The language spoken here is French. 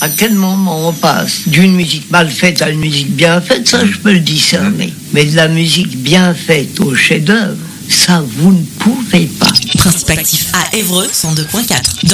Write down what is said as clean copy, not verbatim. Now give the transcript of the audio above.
À quel moment on passe d'une musique mal faite à une musique bien faite, ça je peux le discerner. Mais de la musique bien faite au chef-d'œuvre, ça vous ne pouvez pas. Principe actif à Évreux 102.4.